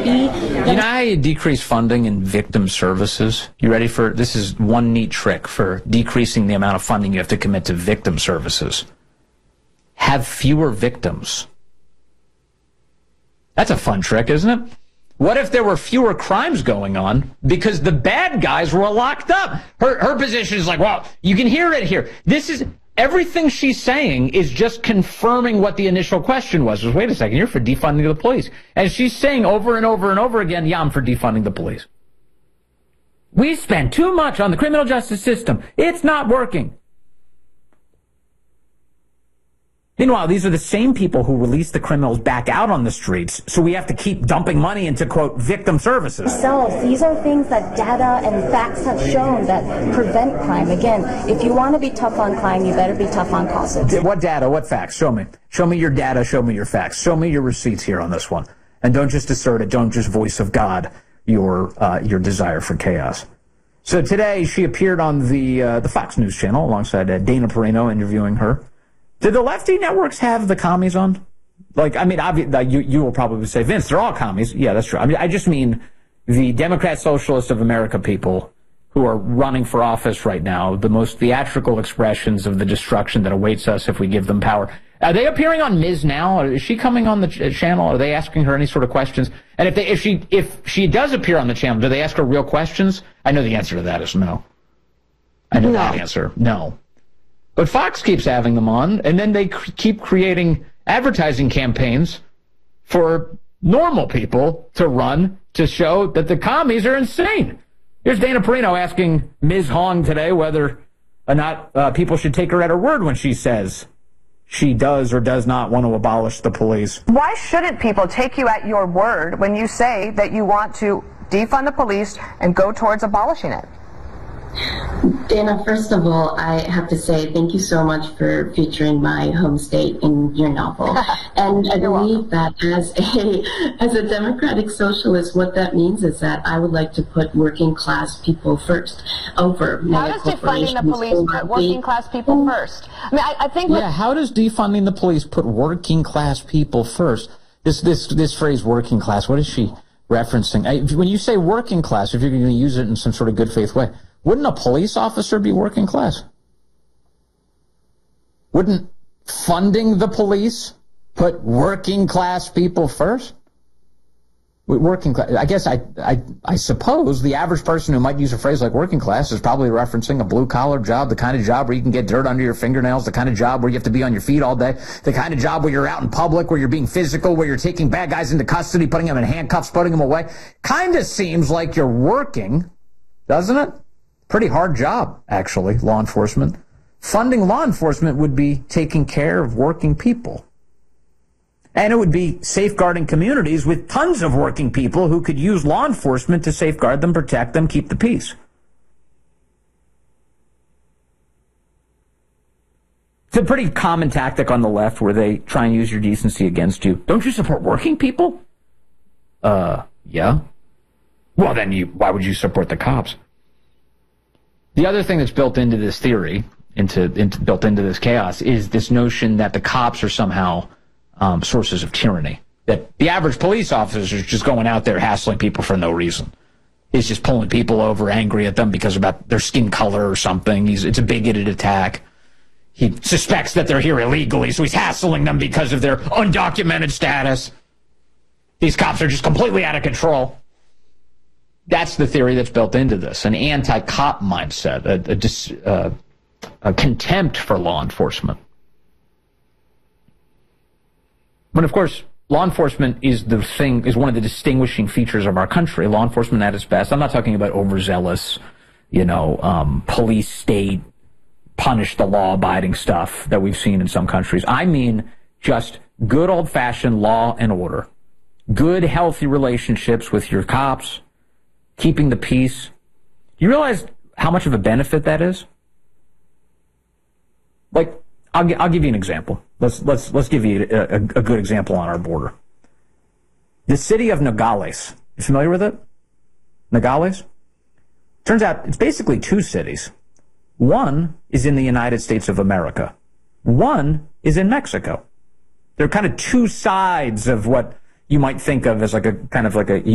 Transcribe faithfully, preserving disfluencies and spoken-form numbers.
be. You know how you decrease funding in victim services? You ready for, this is one neat trick for decreasing the amount of funding you have to commit to victim services. Have fewer victims. That's a fun trick, isn't it? What if there were fewer crimes going on because the bad guys were locked up? Her, her position is like, well, you can hear it here. This is, everything she's saying is just confirming what the initial question was. Was, wait a second, you're for defunding the police. And she's saying over and over and over again, yeah, I'm for defunding the police. We spend too much on the criminal justice system. It's not working. Meanwhile, these are the same people who release the criminals back out on the streets, so we have to keep dumping money into, quote, victim services. Themselves, these are things that data and facts have shown that prevent crime. Again, if you want to be tough on crime, you better be tough on causes. What data? What facts? Show me. Show me your data. Show me your facts. Show me your receipts here on this one. And don't just assert it. Don't just voice of God your uh, your desire for chaos. So today she appeared on the uh, the Fox News channel alongside uh, Dana Perino interviewing her. Did the lefty networks have the commies on? Like, I mean, obvi- you, you will probably say, Vince, they're all commies. Yeah, that's true. I mean, I just mean the Democrat Socialists of America people who are running for office right now, the most theatrical expressions of the destruction that awaits us if we give them power. Are they appearing on Miz now? Is she coming on the ch- channel? Are they asking her any sort of questions? And if they, if she, if she does appear on the channel, do they ask her real questions? I know the answer to that is no. I know no. that answer. No. But Fox keeps having them on, and then they cr- keep creating advertising campaigns for normal people to run to show that the commies are insane. Here's Dana Perino asking Miz Hong today whether or not uh, people should take her at her word when she says she does or does not want to abolish the police. Why shouldn't people take you at your word when you say that you want to defund the police and go towards abolishing it? Dana, first of all, I have to say thank you so much for featuring my home state in your novel. And I believe that as a as a democratic socialist, what that means is that I would like to put working class people first over mega corporations. How does defunding the police put working class people first? I mean, I, I think. Yeah, how does defunding the police put working class people first? This this this phrase, working class, what is she referencing? I, when you say working class, if you're going to use it in some sort of good faith way, wouldn't a police officer be working class? Wouldn't funding the police put working class people first? Working class, I guess I, I, I suppose the average person who might use a phrase like working class is probably referencing a blue-collar job, the kind of job where you can get dirt under your fingernails, the kind of job where you have to be on your feet all day, the kind of job where you're out in public, where you're being physical, where you're taking bad guys into custody, putting them in handcuffs, putting them away. Kind of seems like you're working, doesn't it? Pretty hard job, actually, law enforcement. Funding law enforcement would be taking care of working people. And it would be safeguarding communities with tons of working people who could use law enforcement to safeguard them, protect them, keep the peace. It's a pretty common tactic on the left where they try and use your decency against you. Don't you support working people? Uh, yeah. Well, then you, why would you support the cops? The other thing that's built into this theory, into, into built into this chaos, is this notion that the cops are somehow um, sources of tyranny. That the average police officer is just going out there hassling people for no reason. He's just pulling people over, angry at them because about their skin color or something. He's, it's a bigoted attack. He suspects that they're here illegally, so he's hassling them because of their undocumented status. These cops are just completely out of control. That's the theory that's built into this, an anti-cop mindset, a, a, dis, uh, a contempt for law enforcement. But of course, law enforcement is the thing, is one of the distinguishing features of our country. Law enforcement at its best. I'm not talking about overzealous, you know, um, police state, punish the law-abiding stuff that we've seen in some countries. I mean just good old-fashioned law and order. Good, healthy relationships with your cops, keeping the peace. You realize how much of a benefit that is? Like, I'll, I'll give you an example. Let's let's let's give you a, a, a good example on our border. The city of Nogales. You familiar with it? Nogales? Turns out it's basically two cities. One is in the United States of America. One is in Mexico. They're kind of two sides of what you might think of as like a kind of like a